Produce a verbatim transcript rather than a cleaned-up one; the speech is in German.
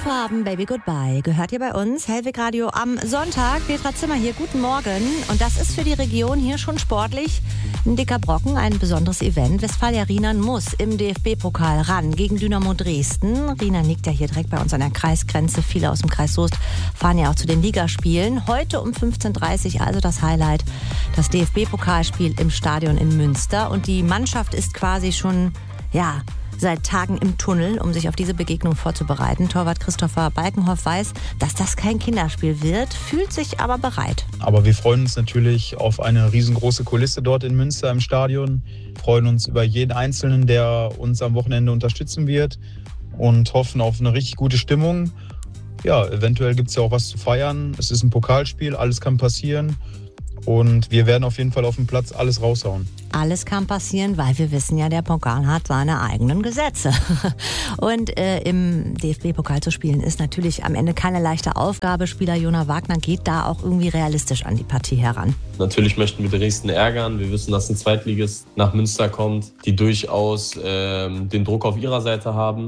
Vorhaben, Baby Goodbye, gehört hier bei uns. Hellwig Radio am Sonntag. Petra Zimmer hier, guten Morgen. Und das ist für die Region hier schon sportlich ein dicker Brocken, ein besonderes Event. Westfalia Rheinland muss im D F B-Pokal ran gegen Dynamo Dresden. Rheinland liegt ja hier direkt bei uns an der Kreisgrenze. Viele aus dem Kreis Soest fahren ja auch zu den Ligaspielen. Heute um fünfzehn Uhr dreißig, also das Highlight, das D F B-Pokalspiel im Stadion in Münster. Und die Mannschaft ist quasi schon, ja, seit Tagen im Tunnel, um sich auf diese Begegnung vorzubereiten. Torwart Christopher Balkenhoff weiß, dass das kein Kinderspiel wird, fühlt sich aber bereit. Aber wir freuen uns natürlich auf eine riesengroße Kulisse dort in Münster im Stadion. Wir freuen uns über jeden Einzelnen, der uns am Wochenende unterstützen wird und hoffen auf eine richtig gute Stimmung. Ja, eventuell gibt es ja auch was zu feiern. Es ist ein Pokalspiel, alles kann passieren. Und wir werden auf jeden Fall auf dem Platz alles raushauen. Alles kann passieren, weil wir wissen ja, der Pokal hat seine eigenen Gesetze. Und äh, im D F B-Pokal zu spielen ist natürlich am Ende keine leichte Aufgabe. Spieler Jona Wagner geht da auch irgendwie realistisch an die Partie heran. Natürlich möchten wir Dresden ärgern. Wir wissen, dass ein Zweitligist nach Münster kommt, die durchaus äh, den Druck auf ihrer Seite haben.